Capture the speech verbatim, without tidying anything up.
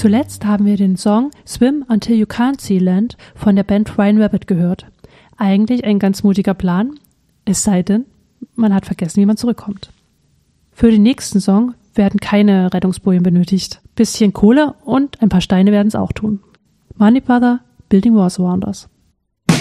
Zuletzt haben wir den Song Swim Until You Can't See Land von der Band Ryan Rabbit gehört. Eigentlich ein ganz mutiger Plan, es sei denn, man hat vergessen, wie man zurückkommt. Für den nächsten Song werden keine Rettungsbojen benötigt. Bisschen Kohle und ein paar Steine werden es auch tun. Money Brother, Building Walls Around Us.